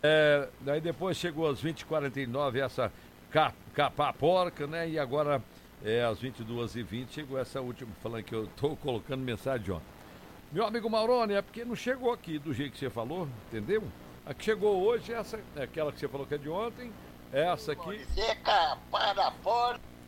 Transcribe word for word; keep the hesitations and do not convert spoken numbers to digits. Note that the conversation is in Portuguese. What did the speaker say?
É, daí depois chegou às vinte e quarenta e nove essa ca- capa porca, né? E agora, é, às vinte e duas e vinte chegou essa última, falando que eu tô colocando mensagem de ontem. Meu amigo Maurone, é porque não chegou aqui do jeito que você falou, entendeu? A que chegou hoje, essa é aquela que você falou que é de ontem, essa aqui. Seca para fora.